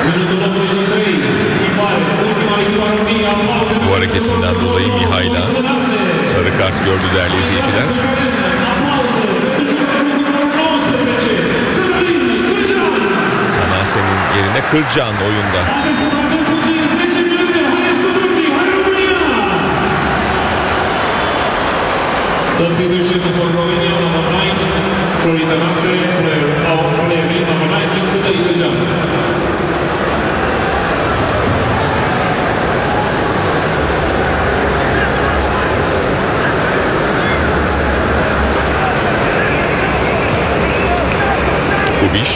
Bu hareketinden dolayı Mihail'a sarı kart gördü değerli izleyiciler. Tanase'nin yerine Kırcan oyunda. Substitution for Romania number 9 for Tanase, Levi number 19 to the Kırcan. Kubiş,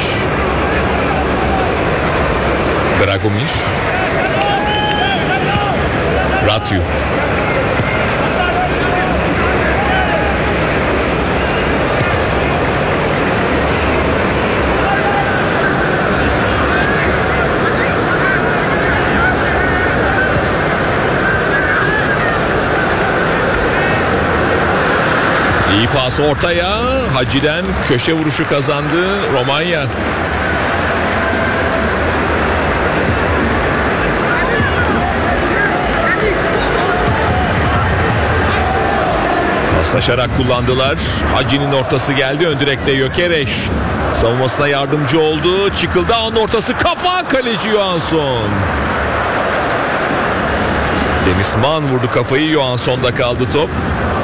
Dragomir, Ratyu. İyi pas ortaya. Hacı'den köşe vuruşu kazandı Romanya. Paslaşarak kullandılar. Hacı'nın ortası geldi. Ön direkte Gyökeres. Savunmasına yardımcı oldu. Çıkıldı. Ağın ortası kafa. Kaleci Johansson. Deniz Man vurdu kafayı. Johansson'da kaldı top.